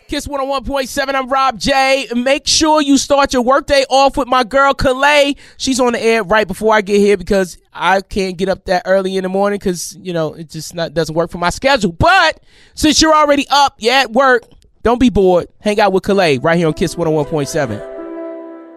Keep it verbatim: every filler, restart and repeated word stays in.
Kiss one oh one point seven, I'm Rob J. Make sure you start your workday off with my girl, Kalei. She's on the air right before I get here because I can't get up that early in the morning because, you know, it just not, doesn't work for my schedule. But since you're already up, you're at work, don't be bored. Hang out with Kalei right here on Kiss one oh one point seven.